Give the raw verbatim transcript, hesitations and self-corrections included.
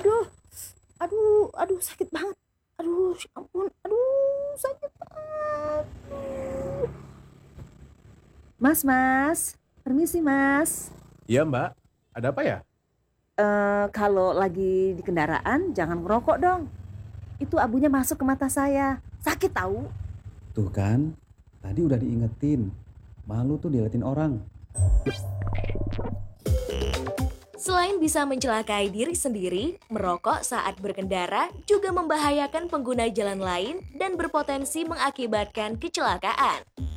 Aduh, aduh, aduh sakit banget. Aduh, ya ampun, aduh sakit banget. Mas, Mas, permisi Mas. Iya Mbak, ada apa ya? Eh, kalau lagi di kendaraan jangan ngerokok dong. Itu abunya masuk ke mata saya. Sakit tahu. Tuh kan, tadi udah diingetin. Malu tuh diliatin orang. Selain bisa mencelakai diri sendiri, merokok saat berkendara juga membahayakan pengguna jalan lain dan berpotensi mengakibatkan kecelakaan.